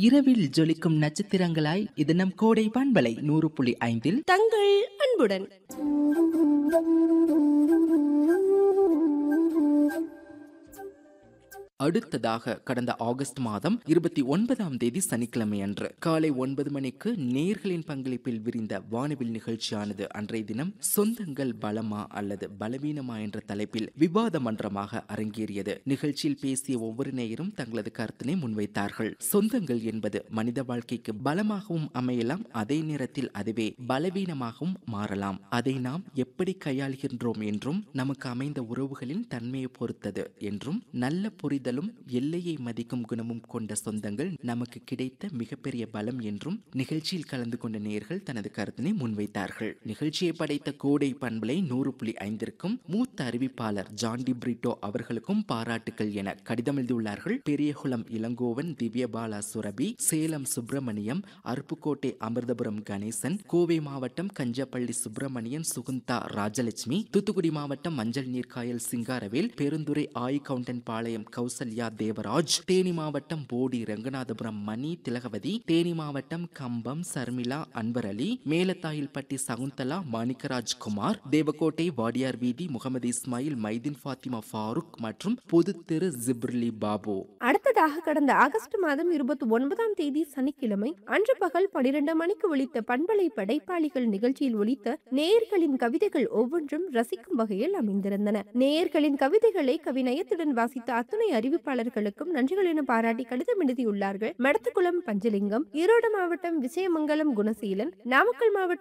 இரவில் ஜொலிக்கும் நட்சத்திரங்களாய் இது நம் கோடை பண்பலை 100.5 தங்கள் அன்புடன். அடுத்ததாக கடந்த ஆகஸ்ட் மாதம் 29ஆம் தேதி சனிக்கிழமை அன்று காலை 9 மணிக்கு நேயர்களின் பங்களிப்பில் விரிந்த வானவில் நிகழ்ச்சியானது அன்றைய தினம் சொந்தங்கள் பலமா அல்லது பலவீனமா என்ற தலைப்பில் விவாத மன்றமாக அரங்கேறியது. நிகழ்ச்சியில் பேசிய ஒவ்வொரு நேயரும் தங்களது கருத்தினை முன்வைத்தார்கள். சொந்தங்கள் என்பது மனித வாழ்க்கைக்கு பலமாகவும் அமையலாம், அதே நேரத்தில் அதுவே பலவீனமாகவும் மாறலாம். அதை நாம் எப்படி கையாளுகின்றோம் என்றும் நமக்கு அமைந்த உறவுகளின் தன்மையை பொறுத்தது என்றும் நல்ல புரிதலும் எல்லையை மதிக்கும் குணமும் கொண்ட சொந்தங்கள் நமக்கு கிடைத்த மிகப்பெரிய பலம் என்றும் நிகழ்ச்சியில் கலந்து கொண்ட நேயர்கள் தனது கருத்தினை முன்வைத்தார்கள். நிகழ்ச்சியை படைத்த கோடை பண்பலை 100.5க்கும் மூத்த அறிவிப்பாளர் ஜான்டி பிரிட்டோ அவர்களுக்கும் பாராட்டுக்கள் என கடிதம் எழுதியுள்ளார்கள். பெரியகுளம் இளங்கோவன், திவ்யபாலா சுரபி, சேலம் சுப்பிரமணியம், அருப்புக்கோட்டை அமிர்தபுரம் கணேசன், கோவை மாவட்டம் கஞ்சப்பள்ளி சுப்பிரமணியன், சுகுந்தா ராஜலட்சுமி, தூத்துக்குடி மாவட்டம் மஞ்சள் நீர்காயல் சிங்காரவேல், பெருந்துறை ஆய்கவுண்டன் பாளையம் கௌசல்யா தேவராஜ், தேனி மாவட்டம் போடி ரங்கநாதபுரம் மணி திலகவதி, தேனி மாவட்டம் கம்பம் சர்மிளா அன்பர் அலி, மேலத்தாயில்பட்டி சகுந்தலா மாணிக்கராஜ் குமார், தேவக்கோட்டை வாடியார் வீதி முகமது இஸ்மாயில், மைதீன் ஃபாத்திமா ஃபாரூக் மற்றும் பொது திரு ஜிப்ரிலி பாபு. அடுத்ததாக கடந்த ஆகஸ்ட் மாதம் 29ஆம் தேதி சனிக்கிழமை அன்று பகல் 12 மணிக்கு ஒலித்த பண்பலை படைப்பாளிகள் நிகழ்ச்சியில் ஒலித்த நேயர்களின் கவிதைகள் ஒவ்வொன்றும் ரசிக்கும் வகையில் அமைந்திருந்தன. நேயர்களின் கவிதைகளை கவிநயத்துடன் வாசித்த அத்துணை அறிவிப்பாளர்களுக்கும் நன்றிகள் என பாராட்டி கடிதம் எழுதியுள்ளார்கள். மடத்துக்குளம் பஞ்சலிங்கம், ஈரோடு மாவட்டம் விஜயமங்கலம் குணசீலன், நாமக்கல் மாவட்டம்